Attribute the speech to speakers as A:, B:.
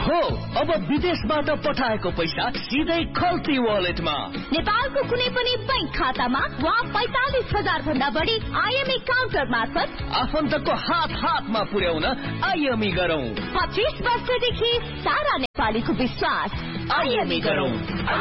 A: हो, अब विदेशबाट पठाएको पैसा सिधै खल्ती वालेटमा।
B: नेपालको कुनै पनि बैंक खातामा वा 45,000 भन्दा बढी आईएमई काउन्टर मार्फत
A: आफन्तको हातमा पुर्याउन आईएमई गरौँ।
B: 25 वर्षदेखि सारा नेपालीको विश्वास।
A: आईएमई गरौँ।